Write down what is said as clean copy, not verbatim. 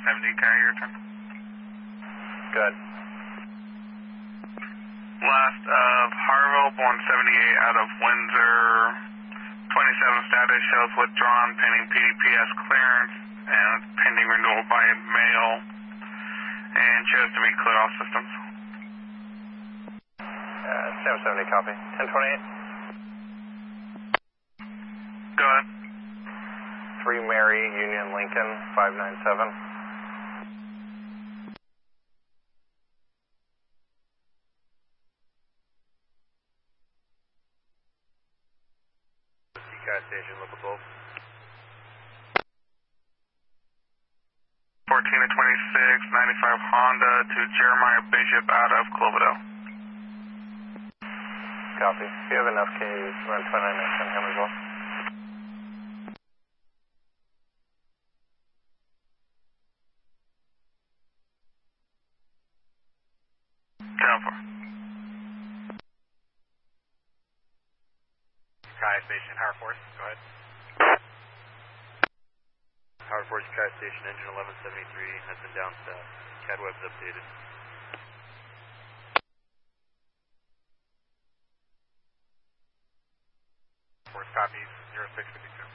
170, carry your turn. Good. Last of Harville, 178 out of Windsor, 27 status shows withdrawn pending PDPS clearance and pending renewal by mail, and shows to be clear all systems. Sam 70, copy. 1028. Go ahead. 3 Mary, Union Lincoln, 597. Gas station, local 12. 14 to 26, 95 Honda to Jeremiah Bishop out of Cloverdale. Copy. If you have enough, can you run 29 on him as well? Down for. Sky Station, Howard Force, go ahead. Howard Force, Sky Station, engine 1173 has been down south. CADWeb's updated. Force copies, 0652.